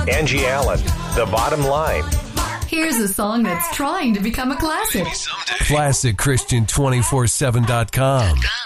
Angie Allen, The Bottom Line. Here's a song that's trying to become a classic. ClassicChristian247.com.